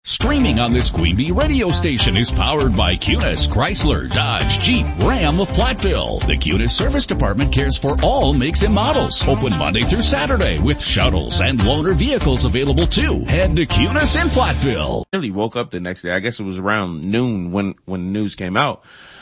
Streaming on this Queen Bee radio station is powered by Cunis, Chrysler, Dodge, Jeep, Ram of Platteville. The Cunis Service Department cares for all makes and models. Open Monday through Saturday with shuttles and loaner vehicles available too. Head to Cunis in Platteville. Really woke up the next day. I guess it was around noon when the news came out.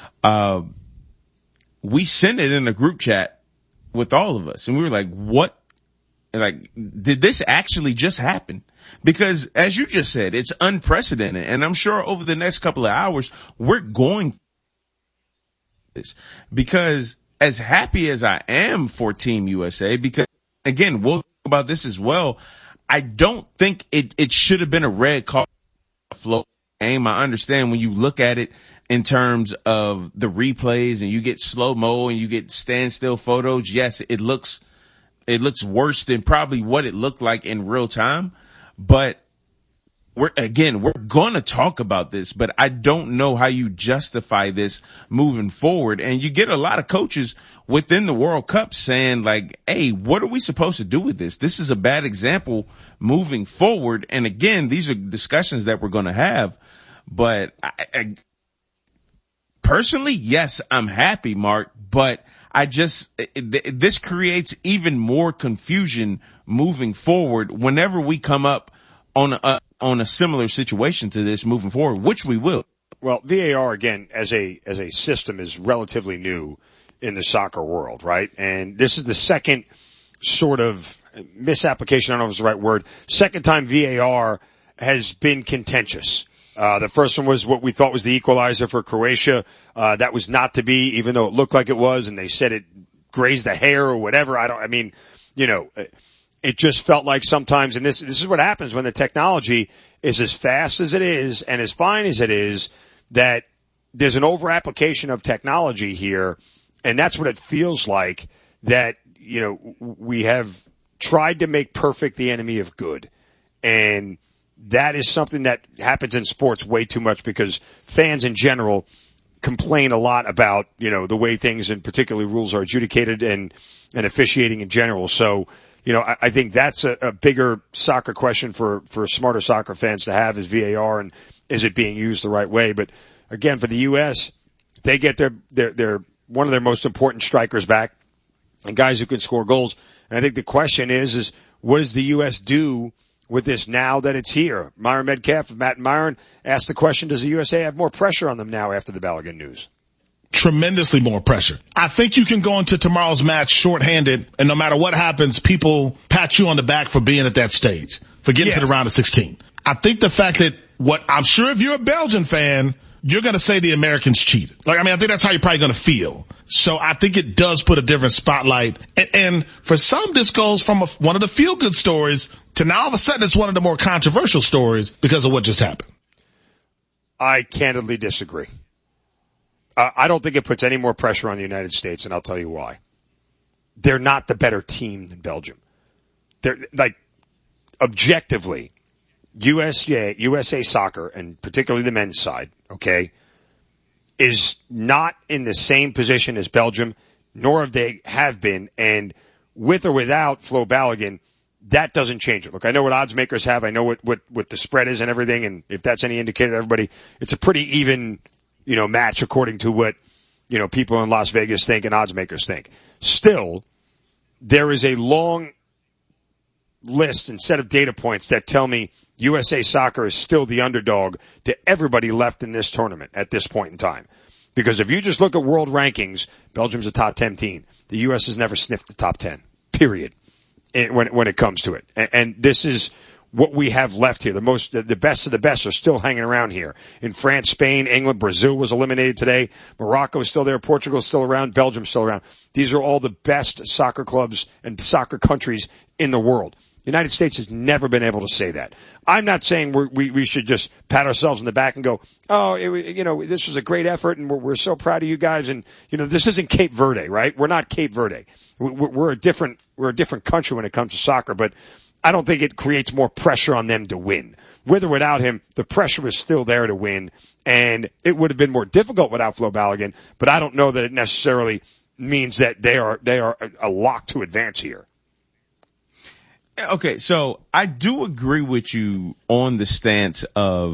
We sent it in a group chat with all of us, and we were like, what? Like, did this actually just happen? Because as you just said, it's unprecedented. And I'm sure over the next couple of hours, we're going this, because as happy as I am for Team USA, because again, we'll talk about this as well. I don't think it should have been a red card flow game. I understand when you look at it in terms of the replays and you get slow mo and you get standstill photos. Yes, it looks worse than probably what it looked like in real time. But we're going to talk about this, but I don't know how you justify this moving forward. And you get a lot of coaches within the World Cup saying like, hey, what are we supposed to do with this? This is a bad example moving forward. And again, these are discussions that we're going to have. But I personally, yes, I'm happy, Mark, but this creates even more confusion moving forward whenever we come up on a similar situation to this moving forward, which we will. Well, VAR again as a system is relatively new in the soccer world, right? And this is the second sort of misapplication, I don't know if it's the right word, second time VAR has been contentious. The first one was what we thought was the equalizer for Croatia. That was not to be, even though it looked like it was, and they said it grazed the hair or whatever. It just felt like sometimes, and this is what happens when the technology is as fast as it is and as fine as it is, that there's an over-application of technology here, and that's what it feels like, that, we have tried to make perfect the enemy of good. And that is something that happens in sports way too much, because fans in general complain a lot about, the way things and particularly rules are adjudicated and officiating in general. So, I think that's a bigger soccer question for smarter soccer fans to have, is VAR, and is it being used the right way? But again, for the U.S., they get their one of their most important strikers back and guys who can score goals. And I think the question is what does the U.S. do with this now that it's here? Myron Metcalf of Matt and Myron asked the question, does the USA have more pressure on them now after the Balogun news? Tremendously more pressure. I think you can go into tomorrow's match shorthanded, and no matter what happens, people pat you on the back for being at that stage, for getting to the round of 16. I think the fact that I'm sure if you're a Belgian fan, you're going to say the Americans cheated. I think that's how you're probably going to feel. So I think it does put a different spotlight. And for some, this goes from one of the feel-good stories to now all of a sudden it's one of the more controversial stories because of what just happened. I candidly disagree. I don't think it puts any more pressure on the United States, and I'll tell you why. They're not the better team than Belgium. They're objectively, USA soccer, and particularly the men's side, okay, is not in the same position as Belgium, nor have been, and with or without Flo Balogun, that doesn't change it. Look, I know what odds makers have, I know what the spread is and everything, and if that's any indicator to everybody, it's a pretty even, match according to what, people in Las Vegas think and odds makers think. Still, there is a long list and set of data points that tell me USA Soccer is still the underdog to everybody left in this tournament at this point in time. Because if you just look at world rankings, Belgium's a top 10 team. The U.S. has never sniffed the top 10, period, when it comes to it. And this is what we have left here. The best of the best are still hanging around here. In France, Spain, England, Brazil was eliminated today. Morocco is still there. Portugal is still around. Belgium's still around. These are all the best soccer clubs and soccer countries in the world. The United States has never been able to say that. I'm not saying we should just pat ourselves on the back and go, this was a great effort and we're so proud of you guys. And, this isn't Cape Verde, right? We're not Cape Verde. We're a different country when it comes to soccer, but I don't think it creates more pressure on them to win. With or without him, the pressure is still there to win, and it would have been more difficult without Flo Balogun, but I don't know that it necessarily means that they are a lock to advance here. Okay, so I do agree with you on the stance of